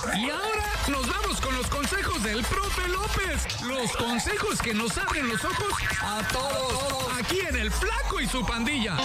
Y ahora nos vamos con los consejos del profe López. Los consejos que nos abren los ojos a todos. Aquí en El Flaco y su pandilla.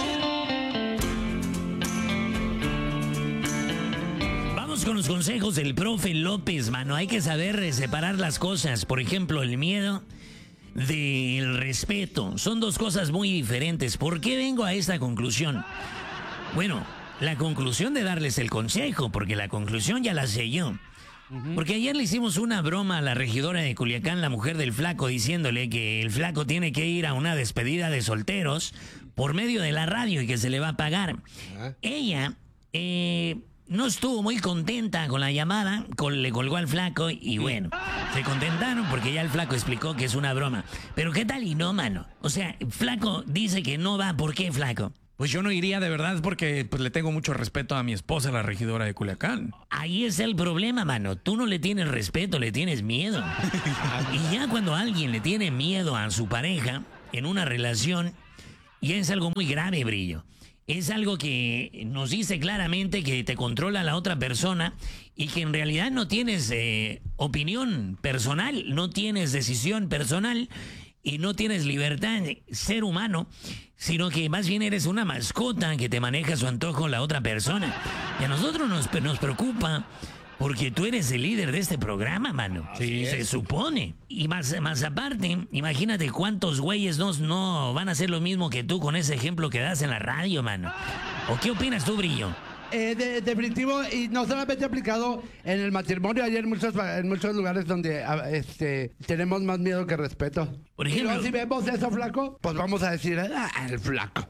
Vamos con los consejos del profe López, mano. Hay que saber separar las cosas. Por ejemplo, el miedo del respeto. Son dos cosas muy diferentes. ¿Por qué vengo a esta conclusión? Bueno, la conclusión de darles el consejo, porque la conclusión ya la sé yo. Porque ayer le hicimos una broma a la regidora de Culiacán, la mujer del Flaco, diciéndole que el Flaco tiene que ir a una despedida de solteros por medio de la radio y que se le va a pagar. Ella no estuvo muy contenta con la llamada, le colgó al Flaco y bueno, se contentaron porque ya el Flaco explicó que es una broma. Pero ¿qué tal y no, mano? O sea, Flaco dice que no va. ¿Por qué, Flaco? Pues yo no iría de verdad porque pues, le tengo mucho respeto a mi esposa, la regidora de Culiacán. Ahí es el problema, mano. Tú no le tienes respeto, le tienes miedo. Y ya cuando alguien le tiene miedo a su pareja en una relación, ya es algo muy grave, Brillo. Es algo que nos dice claramente que te controla la otra persona y que en realidad no tienes opinión personal, no tienes decisión personal y no tienes libertad de ser humano, sino que más bien eres una mascota que te maneja a su antojo la otra persona. Y a nosotros nos preocupa porque tú eres el líder de este programa, mano. Sí, se supone. Y más aparte, imagínate cuántos güeyes no van a hacer lo mismo que tú con ese ejemplo que das en la radio, mano. ¿O qué opinas tú, Brillo? Definitivo, y no solamente aplicado en el matrimonio, hay en muchos lugares donde tenemos más miedo que respeto. Por ejemplo, y luego, si vemos eso, Flaco, pues vamos a decir, el Flaco.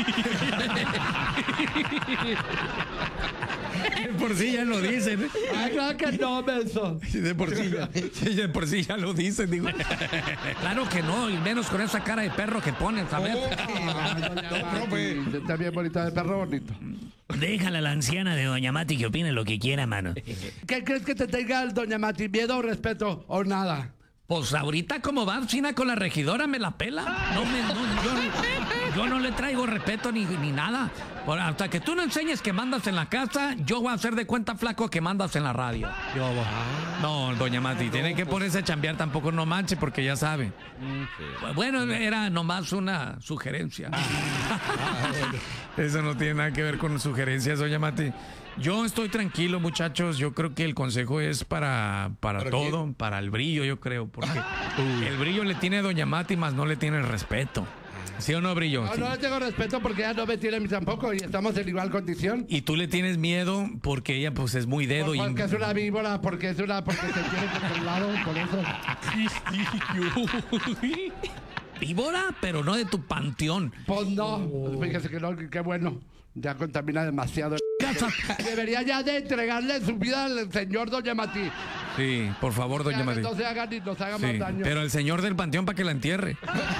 De por sí ya lo dicen. Ay, claro que no, beso. De por sí ya lo dicen, digo. Claro que no, y menos con esa cara de perro que ponen, ¿sabes? Está bien bonita, de perro bonito. Déjala a la anciana de Doña Mati que opine lo que quiera, mano. ¿Qué crees que te tenga Doña Mati? ¿Miedo o respeto o nada? Pues ahorita como va China con la regidora me la pela. Yo no le traigo respeto ni nada. Hasta que tú no enseñes que mandas en la casa, yo voy a hacer de cuenta, Flaco, que mandas en la radio. No, Doña Mati, tiene que ponerse a chambear, tampoco no manche, porque ya sabe. Bueno, era nomás una sugerencia. Eso no tiene nada que ver con sugerencias, Doña Mati. Yo estoy tranquilo, muchachos. Yo creo que el consejo es para todo, ¿qué? Para el Brillo, yo creo. Porque el Brillo le tiene a Doña Mati, más no le tiene respeto. ¿Sí o no, Brillo? No, sí. No le tengo respeto porque ella no me tiene a mí tampoco y estamos en igual condición. Y tú le tienes miedo porque ella pues es muy dedo. Porque es una víbora, porque te tiene controlado, por eso. Víbora, pero no de tu panteón. Pues no, fíjese que no, qué bueno. Ya contamina demasiado. Debería ya de entregarle su vida al señor Doña Mati. Sí, por favor, Doña Mati. No se haga ni nos haga más daño. Pero el señor del panteón para que la entierre.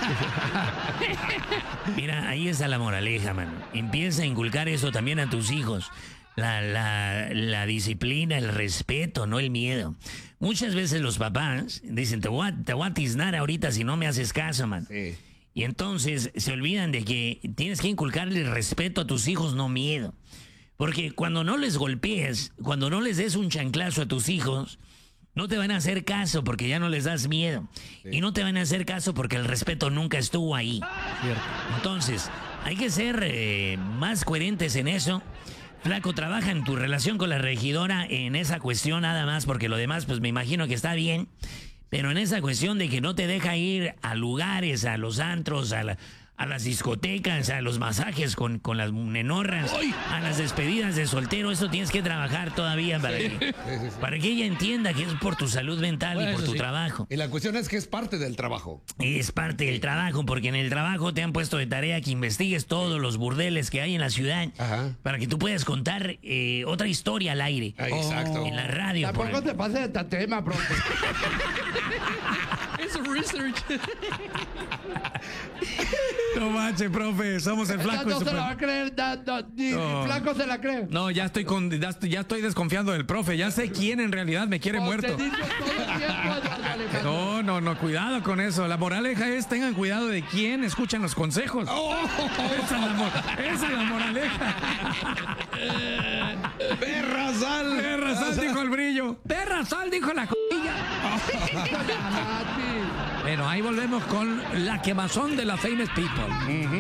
Mira, ahí está la moraleja, mano. Empieza a inculcar eso también a tus hijos. La disciplina, el respeto, no el miedo. Muchas veces los papás dicen, te voy a tiznar ahorita si no me haces caso, man. Sí. Y entonces se olvidan de que tienes que inculcarle respeto a tus hijos, no miedo. Porque cuando no les golpees, cuando no les des un chanclazo a tus hijos, no te van a hacer caso porque ya no les das miedo. Sí. Y no te van a hacer caso porque el respeto nunca estuvo ahí. Cierto. Entonces, hay que ser más coherentes en eso. Flaco, trabaja en tu relación con la regidora en esa cuestión nada más, porque lo demás, pues me imagino que está bien. Pero en esa cuestión de que no te deja ir a lugares, a los antros, a las discotecas, a los masajes con las nenorras, a las despedidas de soltero, eso tienes que trabajar todavía para que ella entienda que es por tu salud mental y por tu trabajo. Y la cuestión es que es parte del trabajo. Es parte del trabajo, porque en el trabajo te han puesto de tarea que investigues todos los burdeles que hay en la ciudad. Ajá. Para que tú puedas contar otra historia al aire. Exacto. En la radio. Tampoco te pases de este tema, profe. Es research. No manches, profe, somos el Flaco. No se la va a creer, ni Flaco se la cree. No, ya estoy desconfiando del profe. Ya sé quién en realidad me quiere muerto. No, cuidado con eso. La moraleja es, tengan cuidado de quién escuchan los consejos. Esa es la moraleja. Perra sal, dijo el Brillo. gallo. Perra, sal, dijo la cojilla. Nati. Bueno, ahí volvemos con la quemazón de las famous people.